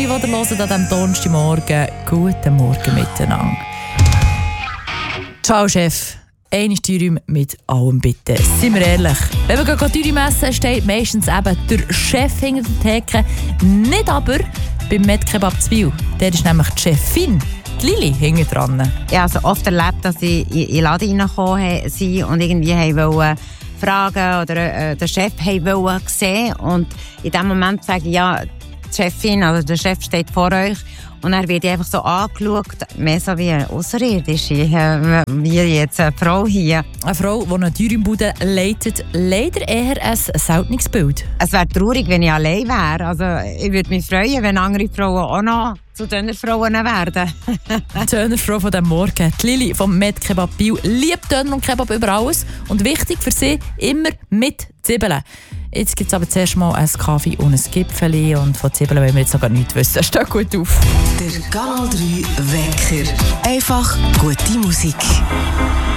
die ihr hört an diesem Donnerstagmorgen. Guten Morgen miteinander. Ciao, Chef. Eine Steuerung mit allem bitte. Seien wir ehrlich, wenn wir Steuerung messen, steht meistens eben der Chef hinter der Theke. Nicht aber beim Medkebab Zwil. Der ist nämlich die Chefin, die Lili, hinten dran. Ich habe also oft erlebt, dass ich in den Laden reingekommen bin und irgendwie wollte fragen oder den Chef wollte sehen. Und in dem Moment sage ich, ja, die Chefin, also der Chef steht vor euch. Und dann wird einfach so angeschaut, mehr so wie eine Außerirdische, wie jetzt eine Frau hier. Eine Frau, die eine Dürrenbude leitet, leider eher ein seltenes Bild. Es wäre traurig, wenn ich allein wäre. Also, ich würde mich freuen, wenn andere Frauen auch noch zu Dönerfrauen werden. Die Dönerfrau von diesem Morgen, die Lili vom Medkebab Biel, liebt Döner und Kebab über alles. Und wichtig für sie, immer mit Zwiebeln. Jetzt gibt es aber zuerst mal einen Kaffee und ein Gipfeli. Und von Zwiebeln wollen wir jetzt noch gar nichts wissen. Steht gut auf. Der Kanal 3 Wecker. Einfach gute Musik.